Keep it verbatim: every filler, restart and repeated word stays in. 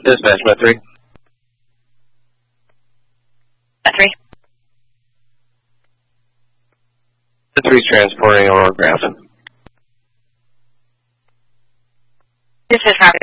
Dispatch, Met three. Met three. Met three transporting Aurora Grafton. This is Rob